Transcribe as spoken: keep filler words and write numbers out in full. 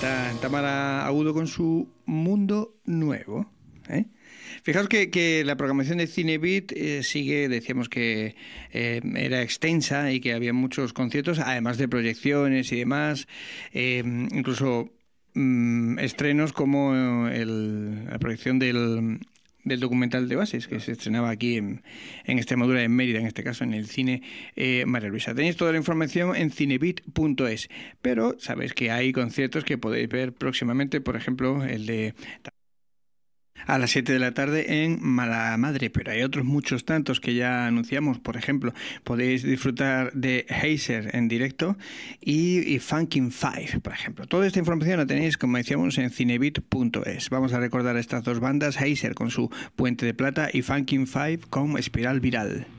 está Tamara Agudo con su Mundo Nuevo. ¿eh? Fijaos que, que la programación de Cinebit eh, sigue, decíamos que eh, era extensa y que había muchos conciertos, además de proyecciones y demás, eh, incluso mm, estrenos como el, la proyección del... del documental de Oasis, que se estrenaba aquí en, en Extremadura, en Mérida, en este caso, en el cine eh, María Luisa. Tenéis toda la información en cinebit punto es, pero sabéis que hay conciertos que podéis ver próximamente, por ejemplo, el de a las siete de la tarde en Mala Madre, pero hay otros muchos tantos que ya anunciamos. Por ejemplo, podéis disfrutar de Heiser en directo y, y Funkin' Five, por ejemplo. Toda esta información la tenéis, como decíamos, en cinebit punto es. Vamos a recordar estas dos bandas, Heiser con su Puente de Plata y Funkin' Five con Espiral Viral.